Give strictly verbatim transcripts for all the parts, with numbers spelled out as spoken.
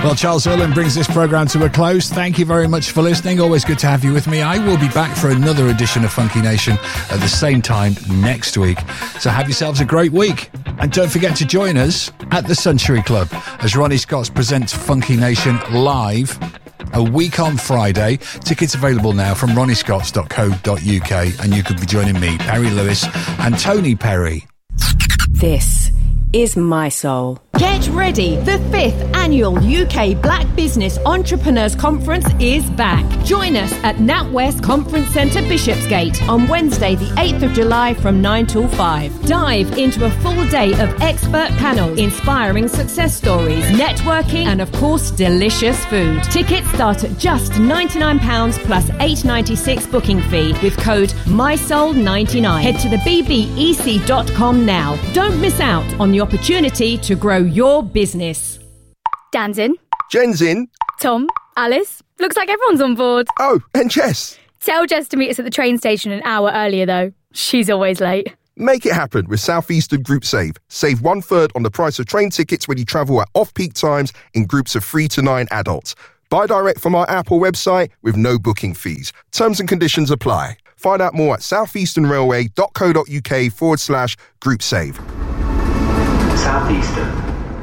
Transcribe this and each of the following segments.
Well, Charles Earlham brings this programme to a close. Thank you very much for listening. Always good to have you with me. I will be back for another edition of Funky Nation at the same time next week. So have yourselves a great week. And don't forget to join us at the Century Club as Ronnie Scott's presents Funky Nation live a week on Friday. Tickets available now from ronnie scotts dot co dot uk, and you could be joining me, Perry Lewis, and Tony Perry. This is My Soul. Get ready! The fifth annual U K Black Business Entrepreneurs Conference is back. Join us at NatWest Conference Centre, Bishopsgate on Wednesday the eighth of July from nine till five. Dive into a full day of expert panels, inspiring success stories, networking and of course delicious food. Tickets start at just ninety-nine pounds plus eight pounds ninety-six booking fee with code my soul ninety-nine. Head to the b b e c dot com now. Don't miss out on the opportunity to grow your business. Dan's in. Jen's in. Tom, Alice. Looks like everyone's on board. Oh, and Jess. Tell Jess to meet us at the train station an hour earlier, though. She's always late. Make it happen with South Eastern Group Save. Save one third on the price of train tickets when you travel at off-peak times in groups of three to nine adults. Buy direct from our app or website with no booking fees. Terms and conditions apply. Find out more at southeasternrailway.co.uk forward slash group save. Southeastern.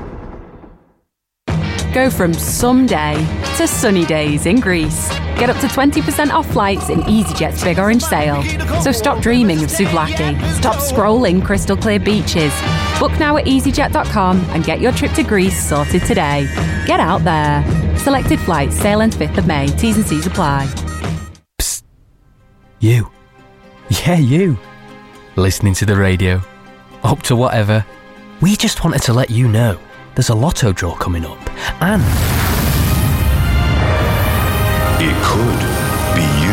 Go from someday to sunny days in Greece. Get up to twenty percent off flights in EasyJet's Big Orange Sale. So stop dreaming of souvlaki. Stop scrolling crystal clear beaches. Book now at easyjet dot com and get your trip to Greece sorted today. Get out there. Selected flights sail on fifth of May. T's and C's apply. Psst. You. Yeah, you. Listening to the radio. Up to whatever. We just wanted to let you know there's a lotto draw coming up, and it could be you.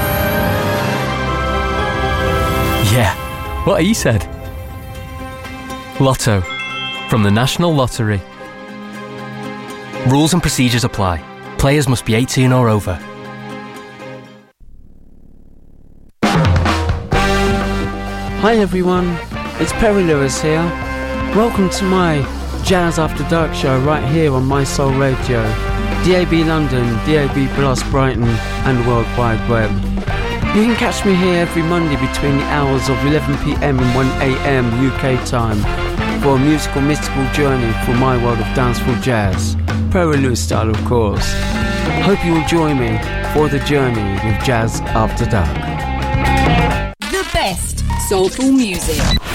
Yeah, what he said. Lotto from the National Lottery. Rules and procedures apply. Players must be eighteen or over. Hi everyone, it's Perry Lewis here. Welcome to my Jazz After Dark show right here on My Soul Radio, D A B London, D A B Plus Brighton and World Wide Web. You can catch me here every Monday between the hours of eleven p m and one a m U K time for a musical mystical journey through my world of danceful jazz, Perry Lewis style of course. Hope you will join me for the journey with Jazz After Dark. The best soulful music.